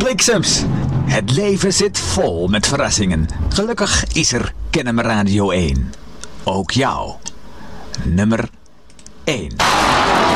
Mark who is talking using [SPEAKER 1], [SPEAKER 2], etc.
[SPEAKER 1] bliksems. Het leven zit vol met verrassingen. Gelukkig is er Kennemer Radio 1. Ook jou. Nummer 1.